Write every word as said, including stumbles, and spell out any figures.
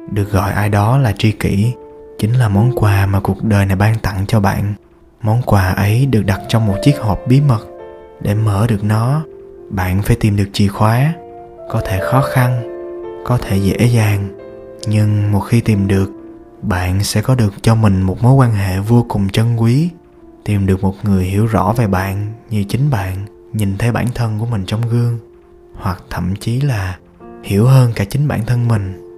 Được gọi ai đó là tri kỷ chính là món quà mà cuộc đời này ban tặng cho bạn. Món quà ấy được đặt trong một chiếc hộp bí mật. Để mở được nó, bạn phải tìm được chìa khóa. Có thể khó khăn, có thể dễ dàng, nhưng một khi tìm được, bạn sẽ có được cho mình một mối quan hệ vô cùng trân quý. Tìm được một người hiểu rõ về bạn như chính bạn nhìn thấy bản thân của mình trong gương, hoặc thậm chí là hiểu hơn cả chính bản thân mình.